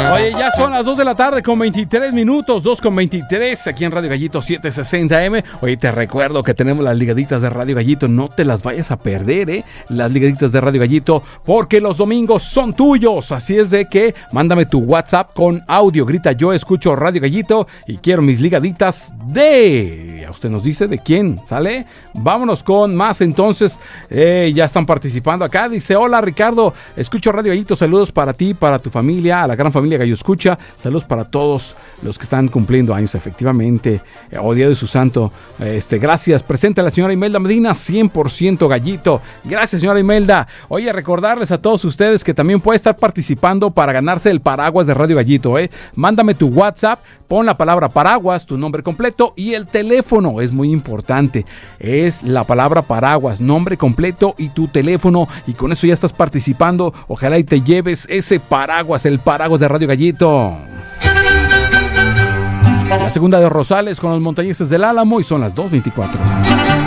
Oye, ya son las 2 de la tarde con 23 minutos, 2 con 23, aquí en Radio Gallito 760M. Oye, te recuerdo que tenemos las ligaditas de Radio Gallito, no te las vayas a perder, las ligaditas de Radio Gallito, porque los domingos son tuyos. Así es de que mándame tu WhatsApp con audio, grita: yo escucho Radio Gallito y quiero mis ligaditas de... Ya usted nos dice de quién, ¿sale? Vámonos con más entonces. Ya están participando acá. Dice: hola Ricardo, escucho Radio Gallito, saludos para ti, para tu familia, a la gran familia Gallo Escucha, saludos para todos los que están cumpliendo años, efectivamente, o Día de su Santo. Gracias. Presente a la señora Imelda Medina, 100% Gallito. Gracias, señora Imelda. Oye, recordarles a todos ustedes que también puede estar participando para ganarse el paraguas de Radio Gallito, Mándame tu WhatsApp, pon la palabra paraguas, tu nombre completo y el teléfono, es muy importante. Es la palabra paraguas, nombre completo y tu teléfono, y con eso ya estás participando. Ojalá y te lleves ese paraguas, el paraguas de Radio Gallito. La segunda de Rosales con los Montañeses del Álamo, y son las 2:24.